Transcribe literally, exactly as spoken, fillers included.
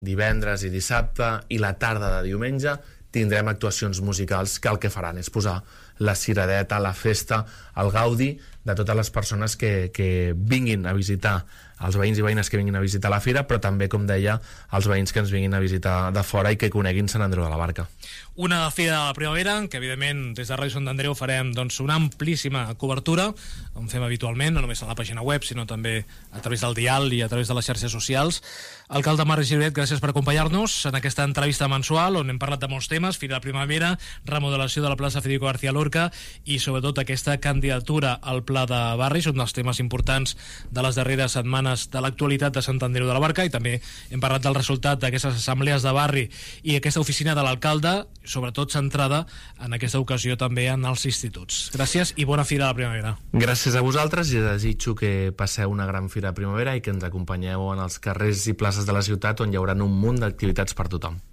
divendres i dissabte i la tarda de diumenge tindrem actuacions musicals que el que faran és posar la ciradeta, la festa, el gaudi de totes les persones que, que vinguin a visitar, els veïns i veïnes que vinguin a visitar la fira, però també, com deia, els veïns que ens vinguin a visitar de fora i que coneguin Sant Andreu de la Barca. Una fira de la primavera que, evidentment, des de Ràdio Sant Andreu farem doncs, una amplíssima cobertura, com fem habitualment, no només a la pàgina web, sinó també a través del dial i a través de les xarxes socials. Alcalde Marc Giribet, gràcies per acompanyar-nos en aquesta entrevista mensual on hem parlat de molts temes, Fira de Primavera, remodelació de la plaça Federico García Lorca i, sobretot, aquesta candidatura al Pla de Barris, un dels temes importants de les darreres setmanes de l'actualitat de Sant Andreu de la Barca, i també hem parlat del resultat d'aquestes assemblees de barri i aquesta oficina de l'alcalde, sobretot centrada en aquesta ocasió també en els instituts. Gràcies i bona Fira de Primavera. Gràcies a vosaltres i desitjo que passeu una gran Fira de Primavera i que ens acompanyeu en els carrers i places de la ciutat on hi haurà un munt d'activitats per tothom.